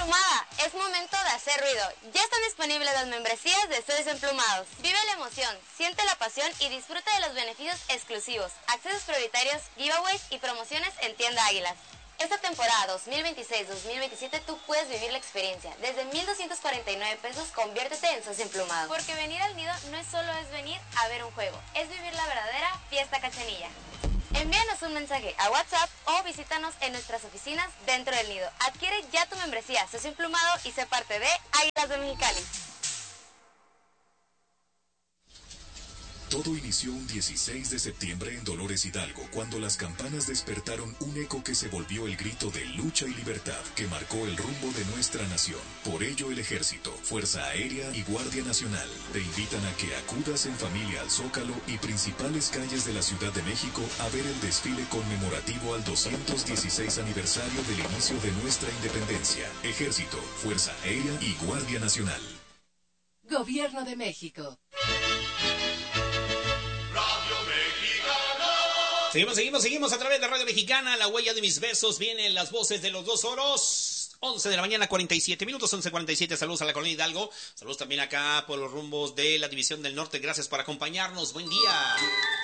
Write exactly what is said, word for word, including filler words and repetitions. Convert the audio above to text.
Emplumada, es momento de hacer ruido. Ya están disponibles las membresías de Estudios Emplumados. Vive la emoción, siente la pasión y disfruta de los beneficios exclusivos, accesos prioritarios, giveaways y promociones en Tienda Águilas. Esta temporada dos mil veintiséis dos mil veintisiete tú puedes vivir la experiencia. Desde mil doscientos cuarenta y nueve pesos, conviértete en socio emplumado. Porque venir al nido no es solo es venir a ver un juego, es vivir la verdadera fiesta cachanilla. Envíanos un mensaje a WhatsApp o visítanos en nuestras oficinas dentro del nido. Adquiere ya tu membresía socio emplumado y sé parte de Águilas de Mexicali. Todo inició un dieciséis de septiembre en Dolores Hidalgo, cuando las campanas despertaron un eco que se volvió el grito de lucha y libertad que marcó el rumbo de nuestra nación. Por ello, el Ejército, Fuerza Aérea y Guardia Nacional te invitan a que acudas en familia al Zócalo y principales calles de la Ciudad de México a ver el desfile conmemorativo al doscientos dieciséis aniversario del inicio de nuestra independencia. Ejército, Fuerza Aérea y Guardia Nacional. Gobierno de México. Seguimos, seguimos, seguimos a través de Radio Mexicana, La Huella de Mis Besos. Vienen las voces de los dos oros. once de la mañana, cuarenta y siete minutos, once cuarenta y siete. Saludos a la colonia Hidalgo. Saludos también acá por los rumbos de la División del Norte. Gracias por acompañarnos. Buen día.